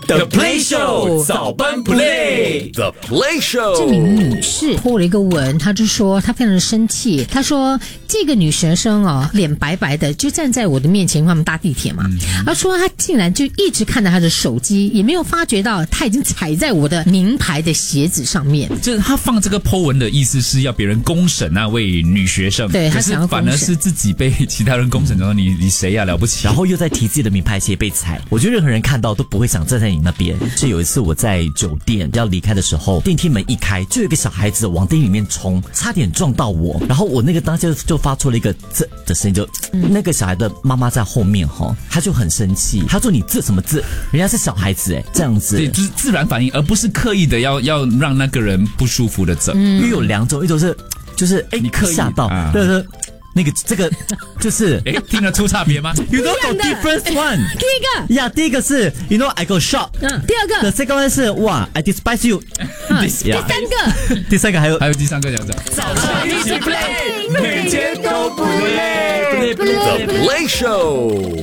The Play Show 早班 Play，The Play Show。 这名女士po了一个文，她就说她非常的生气，她说这个女学生脸白白的就站在我的面前，他们搭地铁嘛，她说她竟然就一直看着她的手机，也没有发觉到她已经踩在我的名牌的鞋子上面。 就是她放这个 po 文的意思是要别人公审那位女学生， 对， 可是反而是自己被其他人公审，然后你谁呀，了不起？ 然后又在提自己的名牌鞋被踩，我觉得任何人看到都不会想站在你那边。是有一次我在酒店要离开的时候，电梯门一开，就有一个小孩子往电梯里面冲，差点撞到我。然后我那个当时就发出了一个“啧”的声音，就那个小孩的妈妈在后面他就很生气，他说：“你啧什么啧？人家是小孩子这样子。” 对，就是自然反应，而不是刻意的要让那个人不舒服的啧。 因为有两种，一种是就是你刻意吓到，对对。那个这个就是听得出差别吗 ？You know the different one。第一个是 You know I got shot。 第二个 The second one 是哇 I despise you。第三个还有第三个讲讲。 早上一起 play， 每天都不累。The Play Show。